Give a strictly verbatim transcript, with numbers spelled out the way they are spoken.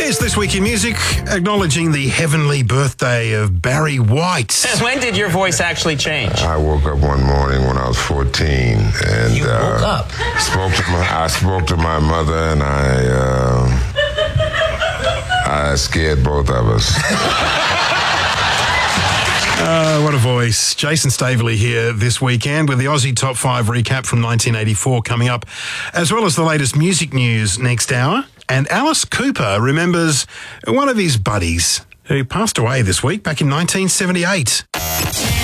It's This Week in Music, acknowledging the heavenly birthday of Barry White. When did your voice actually change? I woke up one morning when I was fourteen, and You uh, woke up? spoke to my I spoke to my mother, and I uh, I scared both of us. Uh, what a voice. Jason Staveley here this weekend with the Aussie Top five recap from nineteen eighty-four coming up, as well as the latest music news next hour. And Alice Cooper remembers one of his buddies who passed away this week back in nineteen seventy-eight.